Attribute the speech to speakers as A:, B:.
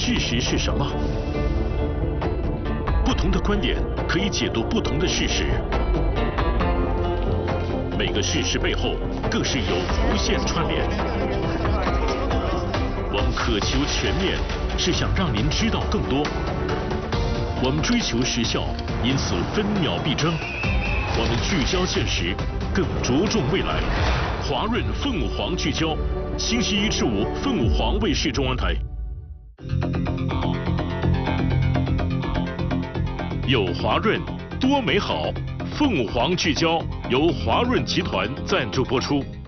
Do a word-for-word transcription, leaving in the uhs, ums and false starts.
A: 事实是什么？不同的观点可以解读不同的事实，每个事实背后更是有无限串联。我们渴求全面，是想让您知道更多。我们追求时效，因此分秒必争。我们聚焦现实，更着重未来。华润凤凰聚焦，星期一至五凤凰卫视中央台。有华润，多美好。凤凰聚焦由华润集团赞助播出。